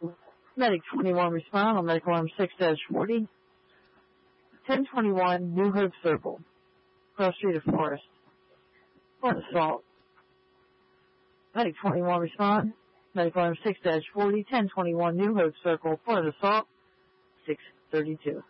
Medic 21 respond on medical arm 6-40. 1021 New Hope Circle, Cross Street of Forest, for an assault. Medic 21 respond. Medical arm 6-40, 1021 New Hope Circle, for an assault, 632.